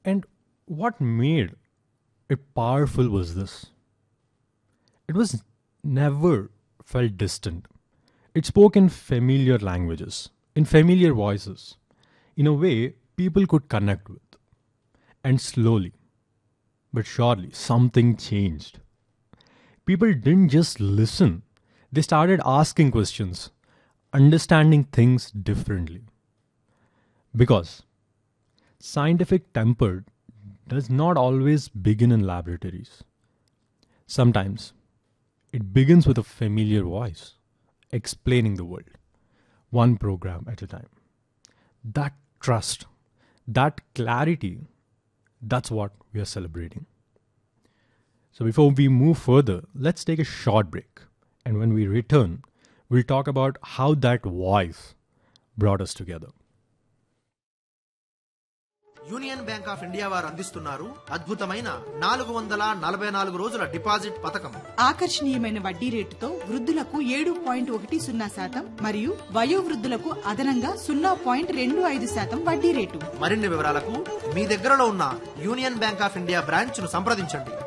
And what made it powerful was this: it was never felt distant. It spoke in familiar languages, in familiar voices, in a way people could connect with. And slowly, but surely, something changed. People didn't just listen, they started asking questions, understanding things differently. Because scientific temper does not always begin in laboratories. Sometimes it begins with a familiar voice, explaining the world, one program at a time. That trust, that clarity, that's what we are celebrating. So before we move further, let's take a short break. And when we return, we'll talk about how that voice brought us together. Union bank of India వారు అందిస్తున్నారు అద్భుతమైన 444 రోజుల deposit పథకం. ఆకర్షణీయమైన వడ్డీ రేటుతో వృద్ధులకు 7.10% మరియు వయోవృద్ధులకు అదనంగా 0.25% వడ్డీ రేటు. మరిన్ని వివరాలకు మీ దగ్గరలో ఉన్న union bank of India branch ను సంప్రదించండి.